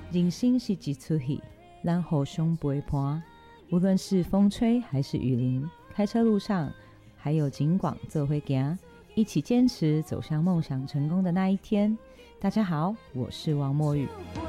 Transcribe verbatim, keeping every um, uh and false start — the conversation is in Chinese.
人生是一出戏，咱互相陪伴。无论是风吹还是雨淋，开车路上还有警广做伙行，一起坚持走向梦想成功的那一天。大家好，我是王墨雨。